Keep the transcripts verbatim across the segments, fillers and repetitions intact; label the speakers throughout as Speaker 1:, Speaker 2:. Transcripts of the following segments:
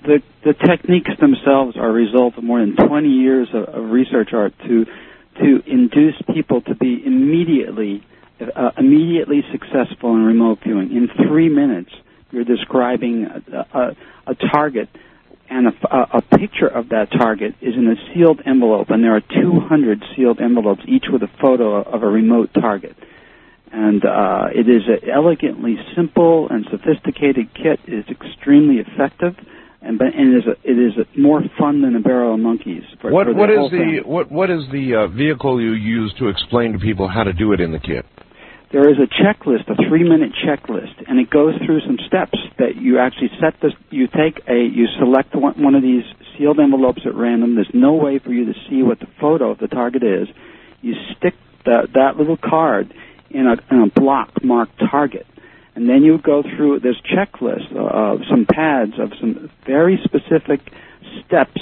Speaker 1: the the techniques themselves are a result of more than twenty years of, of research, Art, to to induce people to be immediately uh, immediately successful in remote viewing. In three minutes, you're describing a, a, a target, and a, a picture of that target is in a sealed envelope, and there are two hundred sealed envelopes, each with a photo of a remote target. And uh, it is an elegantly simple and sophisticated kit. It is extremely effective, and, and it is a, it is a more fun than a barrel of monkeys. For,
Speaker 2: what
Speaker 1: for the
Speaker 2: what
Speaker 1: whole
Speaker 2: is the
Speaker 1: thing.
Speaker 2: what what is the uh, vehicle you use to explain to people how to do it in the kit?
Speaker 1: There is a checklist, a three-minute checklist, and it goes through some steps that you actually set this. You take a, you select one, one of these sealed envelopes at random. There's no way for you to see what the photo of the target is. You stick the, that little card in a, in a block marked target, and then you go through this checklist of some pads of some very specific steps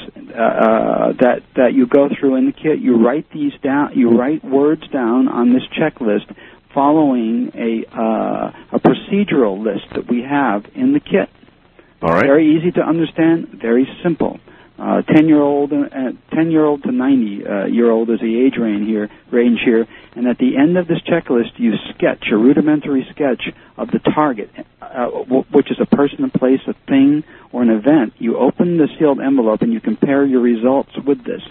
Speaker 1: uh, that that you go through in the kit. You write these down. You write words down on this checklist, following a uh, a procedural list that we have in the kit.
Speaker 2: All right.
Speaker 1: Very easy to understand. Very simple. Uh, ten-year-old, uh, ten-year-old to ninety-year-old is the age range here, range here. And at the end of this checklist, you sketch a rudimentary sketch of the target, uh, w- which is a person, a place, a thing, or an event. You open the sealed envelope and you compare your results with this.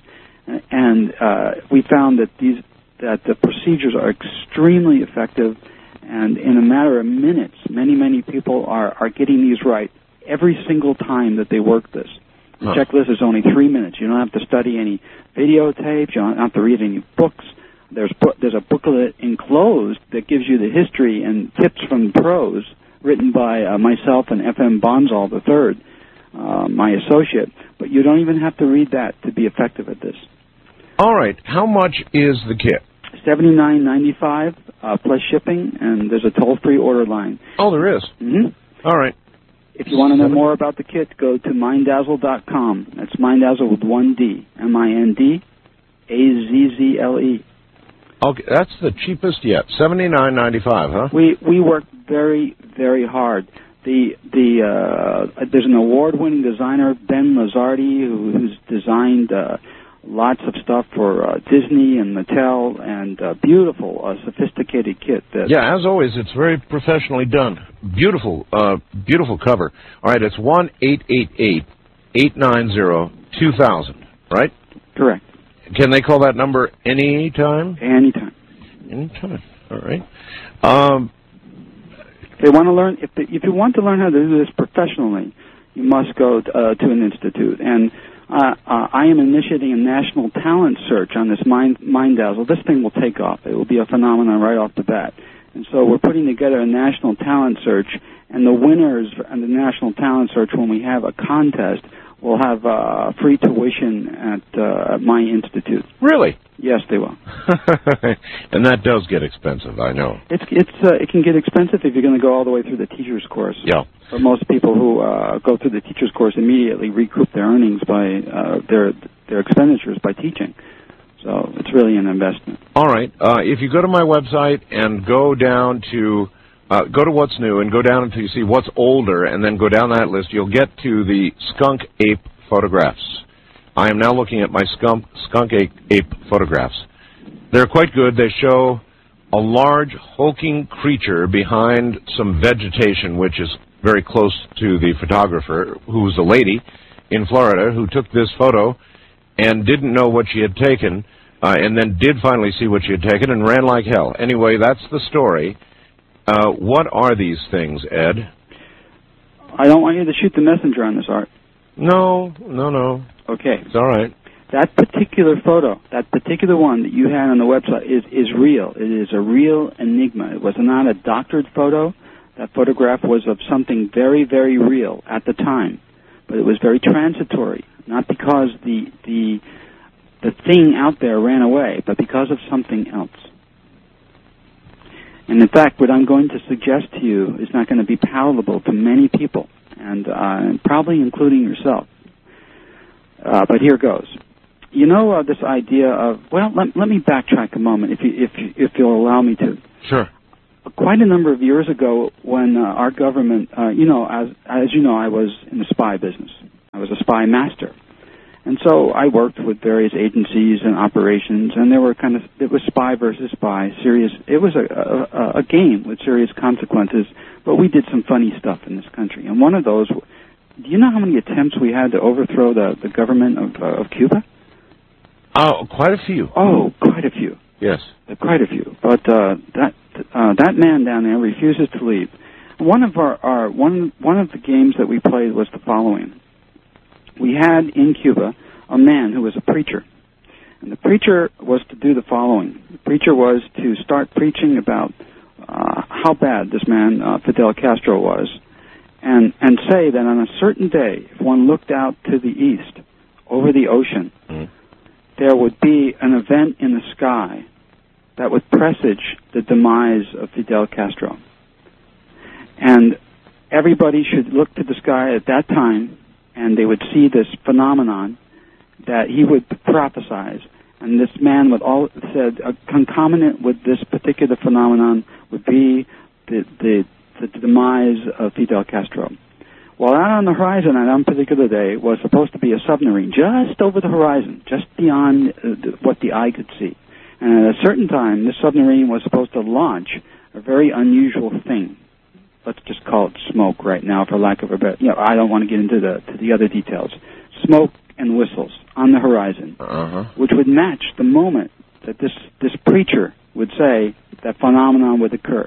Speaker 1: And uh, we found that these that the procedures are extremely effective, and in a matter of minutes, many, many people are, are getting these right every single time that they work this. The huh. checklist is only three minutes. You don't have to study any videotapes. You don't have to read any books. There's there's a booklet enclosed that gives you the history and tips from pros written by uh, myself and F M Bonzal the third, uh, my associate. But you don't even have to read that to be effective at this.
Speaker 2: All right. How much is the kit?
Speaker 1: seventy-nine ninety-five uh, plus shipping, and there's a toll-free order line.
Speaker 2: Oh, there is?
Speaker 1: Mm-hmm.
Speaker 2: All right.
Speaker 1: If you want to know more about the kit, go to Mindazzle dot com. That's Mindazzle with one D. M I N D A Z Z L E.
Speaker 2: Okay, that's the cheapest yet. seventy-nine ninety-five, huh?
Speaker 1: We we work very, very hard. The the uh, there's an award-winning designer, Ben Lazzardi, who, who's designed uh, lots of stuff for uh, Disney and Mattel, and uh, beautiful, uh, sophisticated kit. That
Speaker 2: yeah, as always, it's very professionally done. Beautiful, uh, beautiful cover. All right, it's one eight eight eight, eight nine zero, two thousand, right?
Speaker 1: Correct.
Speaker 2: Can they call that number any time?
Speaker 1: Anytime.
Speaker 2: Anytime. All right. Um,
Speaker 1: if they want to learn, if they, if you want to learn how to do this professionally, you must go uh, to an institute. And uh, uh, I am initiating a national talent search on this Mind Mindazzle. This thing will take off. It will be a phenomenon right off the bat. And so we're putting together a national talent search, and the winners in the national talent search, when we have a contest, will have uh, free tuition at uh, my institute.
Speaker 2: Really?
Speaker 1: Yes, they will.
Speaker 2: And that does get expensive, I know.
Speaker 1: It's it's uh, it can get expensive if you're going to go all the way through the teacher's course.
Speaker 2: Yeah.
Speaker 1: But most people who uh, go through the teacher's course immediately recoup their earnings by uh, their their expenditures by teaching. So it's really an investment.
Speaker 2: All right. Uh, if you go to my website and go down to uh, go to what's new and go down until you see what's older, and then go down that list, you'll get to the skunk ape photographs. I am now looking at my skunk, skunk ape, ape photographs. They're quite good. They show a large, hulking creature behind some vegetation, which is very close to the photographer, who's a lady in Florida who took this photo and didn't know what she had taken, uh, and then did finally see what she had taken and ran like hell. Anyway, that's the story. Uh, what are these things, Ed?
Speaker 1: I don't want you to shoot the messenger on this, Art.
Speaker 2: No, no, no.
Speaker 1: Okay.
Speaker 2: It's all right.
Speaker 1: That particular photo, that particular one that you had on the website is, is real. It is a real enigma. It was not a doctored photo. That photograph was of something very, very real at the time. But it was very transitory, not because the the the thing out there ran away, but because of something else. And in fact, what I'm going to suggest to you is not going to be palatable to many people, and uh, probably including yourself. Uh, but here goes. You know uh, this idea of, well, let, let me backtrack a moment, if you, if you, if you'll allow me to.
Speaker 2: Sure.
Speaker 1: Quite a number of years ago, when uh, our government, uh, you know, as as you know, I was in the spy business. I was a spy master. And so I worked with various agencies and operations, and there were kind of, it was spy versus spy, serious, it was a, a, a game with serious consequences, but we did some funny stuff in this country. And one of those, do you know how many attempts we had to overthrow the, the government of, uh, of Cuba?
Speaker 2: Oh, quite a few.
Speaker 1: Oh, quite a few.
Speaker 2: Yes.
Speaker 1: Quite a few. But uh, that uh, that man down there refuses to leave. One of our, our one one of the games that we played was the following. We had in Cuba a man who was a preacher. And the preacher was to do the following. The preacher was to start preaching about uh, how bad this man, uh, Fidel Castro, was, and, and say that on a certain day, if one looked out to the east, over the ocean, mm. there would be an event in the sky that would presage the demise of Fidel Castro. And everybody should look to the sky at that time, and they would see this phenomenon that he would prophesize. And this man would all said uh, concomitant with this particular phenomenon would be the, the the demise of Fidel Castro. Well, out on the horizon on that particular day was supposed to be a submarine just over the horizon, just beyond uh, the, what the eye could see. And at a certain time, this submarine was supposed to launch a very unusual thing. Let's just call it smoke right now, for lack of a better. You know, I don't want to get into the to the other details. Smoke and whistles on the horizon, uh-huh. which would match the moment that this this preacher would say that phenomenon would occur.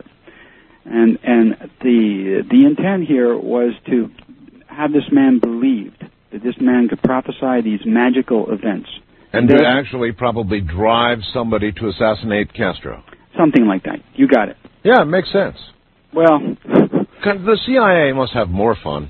Speaker 1: And and the the intent here was to have this man believed that this man could prophesy these magical events.
Speaker 2: And to actually probably drive somebody to assassinate Castro.
Speaker 1: Something like that. You got it.
Speaker 2: Yeah, it makes sense.
Speaker 1: Well,
Speaker 2: the C I A must have more fun.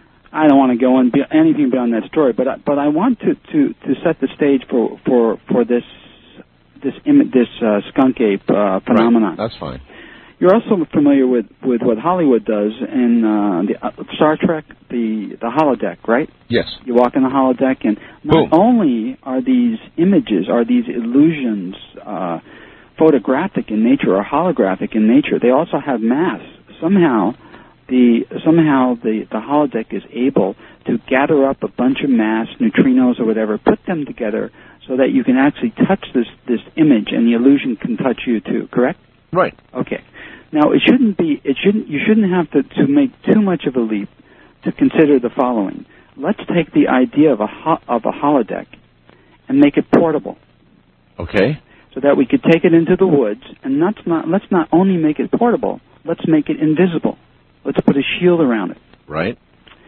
Speaker 1: I don't want to go on be anything beyond that story, but I, but I want to, to, to set the stage for for, for this this Im this uh, skunk ape uh, phenomenon.
Speaker 2: Right. That's fine.
Speaker 1: You're also familiar with, with what Hollywood does in uh, the, uh, Star Trek, the the holodeck, right?
Speaker 2: Yes.
Speaker 1: You walk in the holodeck, and not
Speaker 2: Boom.
Speaker 1: only are these images, are these illusions uh, photographic in nature or holographic in nature, they also have mass. Somehow, the somehow the, the holodeck is able to gather up a bunch of mass, neutrinos or whatever, put them together so that you can actually touch this, this image, and the illusion can touch you too. Correct?
Speaker 2: Right.
Speaker 1: Okay. Now it shouldn't be. It shouldn't. You shouldn't have to, to make too much of a leap to consider the following. Let's take the idea of a ho of a holodeck and make it portable.
Speaker 2: Okay.
Speaker 1: So that we could take it into the woods, and let's not let's not only make it portable. Let's make it invisible. Let's put a shield around it.
Speaker 2: Right.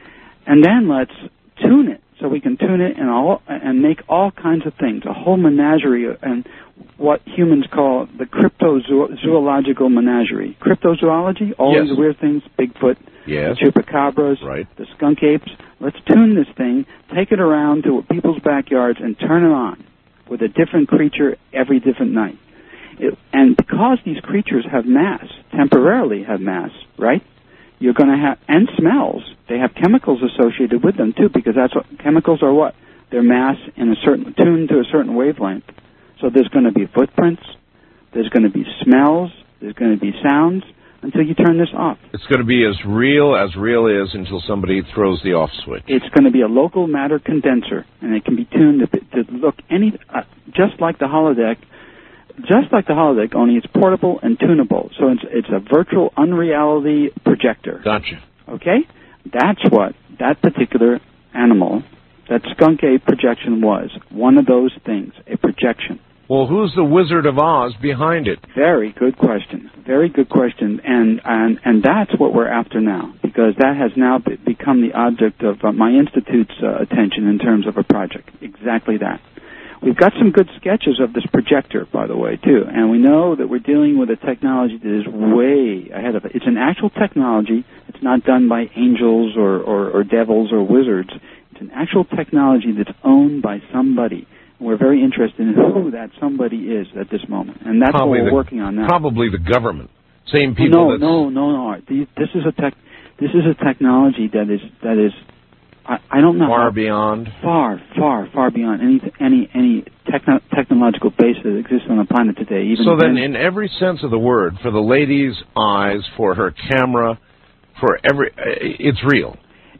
Speaker 1: And then let's tune it so we can tune it and all and make all kinds of things, a whole menagerie, and what humans call the cryptozoological menagerie. Cryptozoology, all
Speaker 2: yes.
Speaker 1: these weird things, Bigfoot,
Speaker 2: yes.
Speaker 1: the chupacabras,
Speaker 2: right.
Speaker 1: the skunk apes. Let's tune this thing, take it around to people's backyards, and turn it on with a different creature every different night. It, and because these creatures have mass, temporarily have mass, right? You're going to have, and smells. They have chemicals associated with them too, because that's what chemicals are. What they're mass in a certain tuned to a certain wavelength. So there's going to be footprints, there's going to be smells, there's going to be sounds until you turn this off.
Speaker 2: It's going to be as real as real is until somebody throws the off switch.
Speaker 1: It's going to be a local matter condenser, and it can be tuned to, to look any uh, just like the holodeck. Just like the holodeck, only it's portable and tunable. So it's it's a virtual unreality projector.
Speaker 2: Gotcha.
Speaker 1: Okay? That's what that particular animal, that skunk ape projection was. One of those things, a projection.
Speaker 2: Well, who's the Wizard of Oz behind it?
Speaker 1: Very good question. Very good question. And and, and that's what we're after now, because that has now be become the object of uh, my Institute's uh, attention in terms of a project. Exactly that. We've got some good sketches of this projector, by the way, too, and we know that we're dealing with a technology that is way ahead of it. It's an actual technology. It's not done by angels or, or, or devils or wizards. It's an actual technology that's owned by somebody. And we're very interested in who that somebody is at this moment, and that's
Speaker 2: probably
Speaker 1: what we're
Speaker 2: the,
Speaker 1: working on now.
Speaker 2: Probably the government. Same people.
Speaker 1: No, no, no, no. This is a tech. This is a technology that is that is. I, I don't know.
Speaker 2: Far beyond.
Speaker 1: Far, far, far beyond any any any techno technological base that exists on the planet today. Even
Speaker 2: so then, in every sense of the word, for the lady's eyes, for her camera, for every, it's real.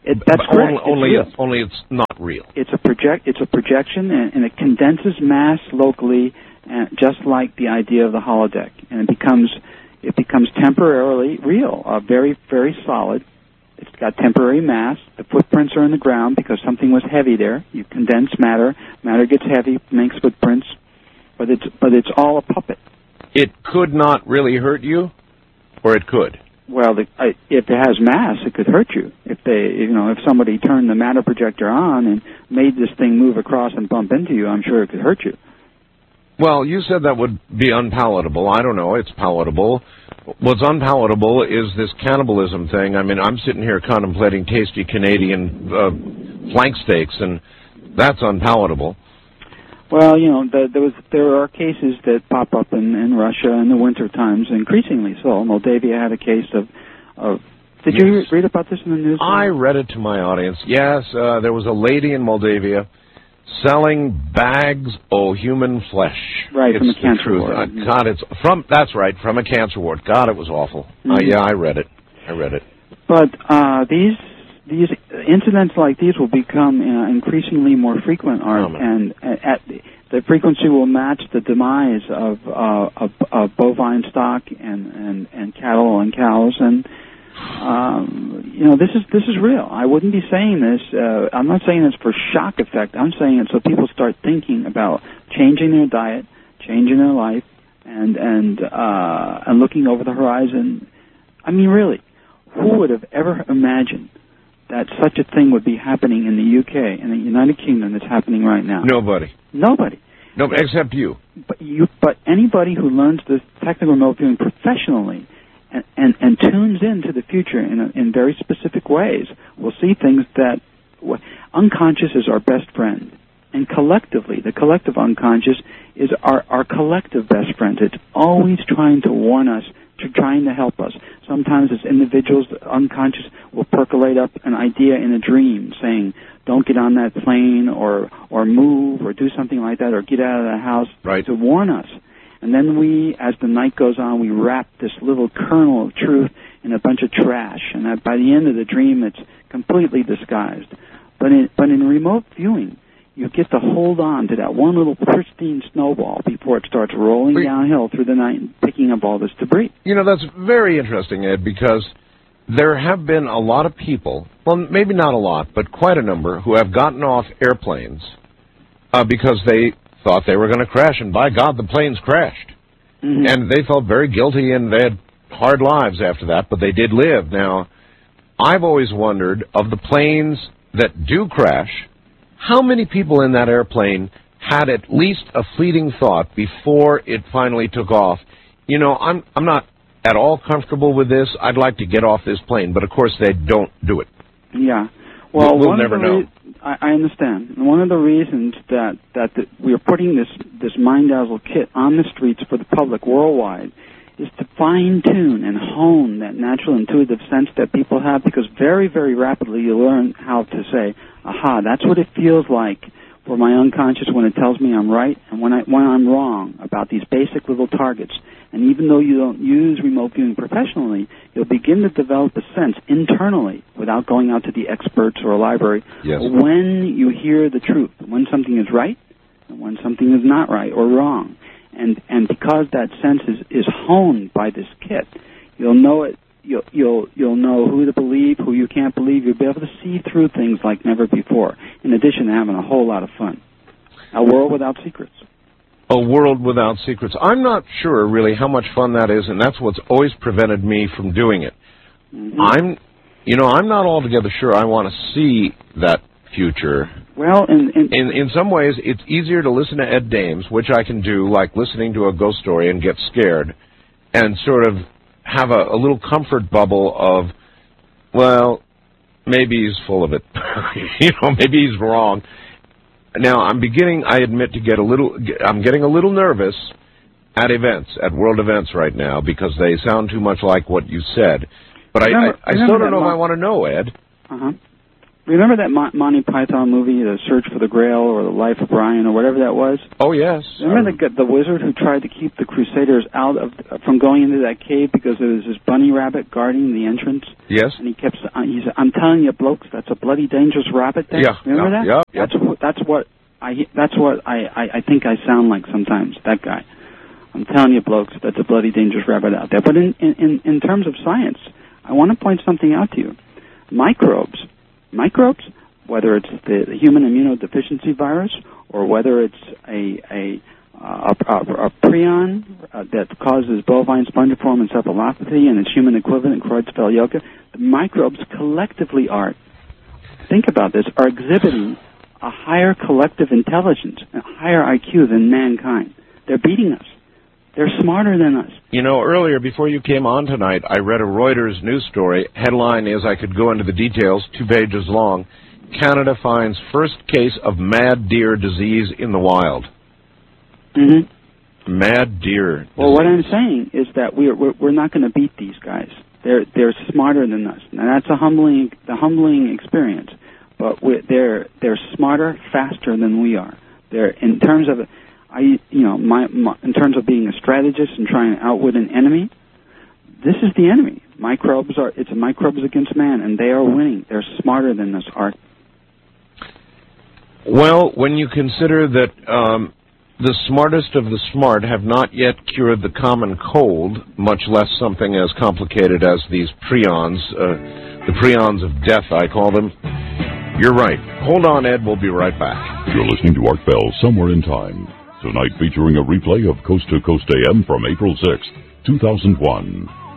Speaker 1: It, that's
Speaker 2: but
Speaker 1: correct.
Speaker 2: Only,
Speaker 1: it's
Speaker 2: only, it's, only it's not real.
Speaker 1: It's a project. It's a projection, and, and it condenses mass locally, and just like the idea of the holodeck, and it becomes it becomes temporarily real, uh, very very solid. It's got temporary mass. The footprints are in the ground because something was heavy there. You condense matter. Matter gets heavy, makes footprints, but it's but it's all a puppet.
Speaker 2: It could not really hurt you, or it could.
Speaker 1: Well, the, I, if it has mass, it could hurt you. If they, you know, if somebody turned the matter projector on and made this thing move across and bump into you, I'm sure it could hurt you.
Speaker 2: Well, you said that would be unpalatable. I don't know. It's palatable. What's unpalatable is this cannibalism thing. I mean, I'm sitting here contemplating tasty Canadian uh, flank steaks, and that's unpalatable.
Speaker 1: Well, you know, the, there was there are cases that pop up in, in Russia in the winter times, increasingly so. Moldavia had a case of. of did yes. you read about this in the news?
Speaker 2: I read it to my audience. Yes, uh, there was a lady in Moldavia selling bags of human flesh.
Speaker 1: Right,
Speaker 2: it's
Speaker 1: from a cancer
Speaker 2: truth.
Speaker 1: ward.
Speaker 2: Uh, God, it's from. That's right, from a cancer ward. God, it was awful. Mm-hmm. Uh, yeah, I read it. I read it.
Speaker 1: But uh, these. These incidents like these will become uh, increasingly more frequent, Art, oh, and uh, at the, the frequency will match the demise of, uh, of, of bovine stock and, and, and cattle and cows. And um, you know, this is this is real. I wouldn't be saying this. Uh, I'm not saying this for shock effect. I'm saying it so people start thinking about changing their diet, changing their life, and and uh, and looking over the horizon. I mean, really, who would have ever imagined that such a thing would be happening in the U K, in the United Kingdom, that's happening right now?
Speaker 2: Nobody.
Speaker 1: Nobody.
Speaker 2: Nobody, except you.
Speaker 1: But you. But anybody who learns this technical remote viewing professionally and, and, and tunes into the future in, a, in very specific ways will see things that... Unconscious is our best friend. And collectively, the collective unconscious is our, our collective best friend. It's always trying to warn us, to trying to help us. Sometimes as individuals, the unconscious will percolate up an idea in a dream saying, don't get on that plane or or move or do something like that or get out of the house,
Speaker 2: right,
Speaker 1: to warn us. And then we, as the night goes on, we wrap this little kernel of truth in a bunch of trash. And that by the end of the dream, it's completely disguised. But in, but in remote viewing, you get to hold on to that one little pristine snowball before it starts rolling Wait. downhill through the night and picking up all this debris.
Speaker 2: You know, that's very interesting, Ed, because there have been a lot of people, well, maybe not a lot, but quite a number, who have gotten off airplanes uh, because they thought they were going to crash, and by God, the planes crashed. Mm-hmm. And they felt very guilty, and they had hard lives after that, but they did live. Now, I've always wondered, of the planes that do crash, how many people in that airplane had at least a fleeting thought before it finally took off? You know, I'm I'm not at all comfortable with this. I'd like to get off this plane, but of course they don't do it.
Speaker 1: Yeah. Well,
Speaker 2: we'll
Speaker 1: one
Speaker 2: never
Speaker 1: of the
Speaker 2: know.
Speaker 1: Re- I, I understand. One of the reasons that that the, we are putting this this Mind Dazzle kit on the streets for the public worldwide is to fine-tune and hone that natural intuitive sense that people have, because very, very rapidly you learn how to say, aha, that's what it feels like for my unconscious when it tells me I'm right and when, I, when I'm wrong about these basic little targets. And even though you don't use remote viewing professionally, you'll begin to develop a sense internally, without going out to the experts or a library,
Speaker 2: yes,
Speaker 1: when you hear the truth, when something is right and when something is not right or wrong. And and because that sense is, is honed by this kit, you'll know it. You'll you'll you'll know who to believe, who you can't believe. You'll be able to see through things like never before. In addition to having a whole lot of fun, a world without secrets.
Speaker 2: A world without secrets. I'm not sure really how much fun that is, and that's what's always prevented me from doing it. Mm-hmm. I'm, you know, I'm not altogether sure I want to see that future.
Speaker 1: Well, in, in
Speaker 2: in in some ways, it's easier to listen to Ed Dames, which I can do, like listening to a ghost story and get scared, and sort of have a, a little comfort bubble of, well, maybe he's full of it. You know, maybe he's wrong. Now, I'm beginning, I admit, to get a little, I'm getting a little nervous at events, at world events right now, because they sound too much like what you said. But remember, I, I, I still don't know if I want to know, Ed.
Speaker 1: Uh-huh. remember that Mon- Monty Python movie, The Search for the Grail, or The Life of Brian, or whatever that was?
Speaker 2: Oh, yes.
Speaker 1: Remember the, the wizard who tried to keep the Crusaders out of from going into that cave because there was this bunny rabbit guarding the entrance?
Speaker 2: Yes.
Speaker 1: And he kept, uh, he said, I'm telling you, blokes, that's a bloody dangerous rabbit there.
Speaker 2: Yeah.
Speaker 1: Remember
Speaker 2: yeah,
Speaker 1: that?
Speaker 2: Yeah, yeah.
Speaker 1: That's, what, that's what I That's what I, I, I think I sound like sometimes, that guy. I'm telling you, blokes, that's a bloody dangerous rabbit out there. But in, in, in terms of science, I want to point something out to you. Microbes, microbes, whether it's the, the human immunodeficiency virus or whether it's a a, a, a, a prion uh, that causes bovine spongiform encephalopathy and its human equivalent, Creutzfeldt-Jakob, the microbes collectively are, think about this, are exhibiting a higher collective intelligence, a higher I Q than mankind. They're beating us. They're smarter than us.
Speaker 2: You know, earlier, before you came on tonight, I read a Reuters news story. Headline is, I could go into the details, two pages long. Canada finds first case of mad deer disease in the wild.
Speaker 1: Mm-hmm.
Speaker 2: Mad deer disease.
Speaker 1: Well, what I'm saying is that we're we're, we're not going to beat these guys. They're they're smarter than us. Now that's a humbling the humbling experience. But we're, they're they're smarter, faster than we are. They're in terms of I you know my, my in terms of being a strategist and trying to outwit an enemy. This is the enemy. Microbes are it's microbes against man, and they are winning. They're smarter than us, Art.
Speaker 2: Well, when you consider that um, the smartest of the smart have not yet cured the common cold, much less something as complicated as these prions, uh, the prions of death, I call them, you're right. Hold on, Ed. We'll be right back.
Speaker 3: You're listening to Art Bell, Somewhere in Time. Tonight featuring a replay of Coast to Coast A M from April sixth, two thousand one.